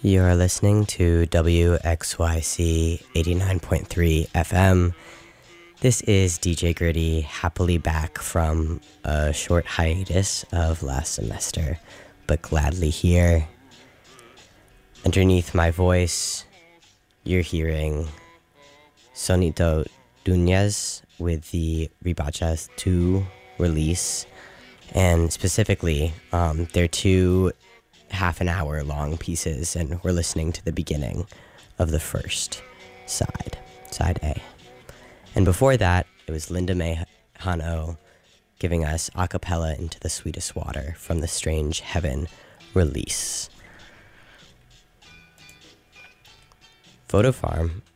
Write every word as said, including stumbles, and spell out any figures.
You're listening to W X Y C eighty-nine point three F M. This is D J Gritty, happily back from a short hiatus of last semester, but gladly here. Underneath my voice, you're hearing Sonito Dunez with the Ribachas two release, and specifically, um, they're two half an hour long pieces, and we're listening to the beginning of the first side, side A. And before that, it was Linda May Hano giving us a cappella Into the Sweetest Water from the Strange Heaven release. Photo Farm